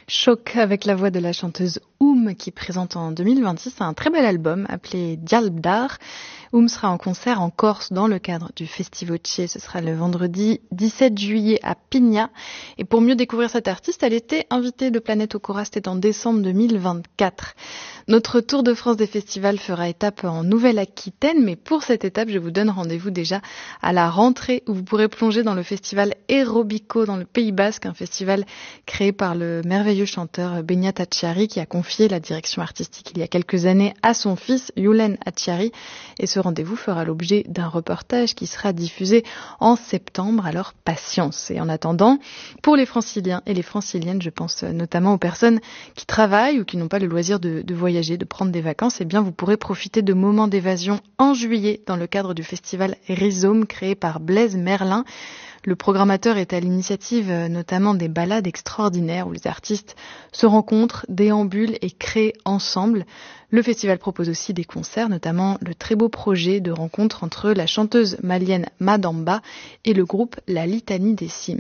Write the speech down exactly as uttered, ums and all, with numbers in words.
Choc avec la voix de la chanteuse Oum qui présente en deux mille vingt-six un très bel album appelé Dialbdar. Oum sera en concert en Corse dans le cadre du Festivoce. Ce sera le vendredi dix-sept juillet à Pigna. Et pour mieux découvrir cette artiste, elle était invitée de Planète au Cora, c'était en décembre deux mille vingt-quatre. Notre Tour de France des festivals fera étape en Nouvelle-Aquitaine, mais pour cette étape, je vous donne rendez-vous déjà à la rentrée où vous pourrez plonger dans le festival Aerobico dans le Pays Basque, un festival créé par le merveilleux chanteur Beñat Attiari qui a confié la direction artistique il y a quelques années à son fils Youlen Attiari. Et ce rendez-vous fera l'objet d'un reportage qui sera diffusé en septembre, alors patience. Et en attendant, pour les franciliens et les franciliennes, je pense notamment aux personnes qui travaillent ou qui n'ont pas le loisir de, de voyager, de prendre des vacances, eh bien vous pourrez profiter de moments d'évasion en juillet dans le cadre du festival Rhizome créé par Blaise Merlin. Le programmateur est à l'initiative notamment des balades extraordinaires où les artistes se rencontrent, déambulent et créent ensemble. Le festival propose aussi des concerts, notamment le très beau projet de rencontre entre la chanteuse malienne Madamba et le groupe La Litanie des Cimes.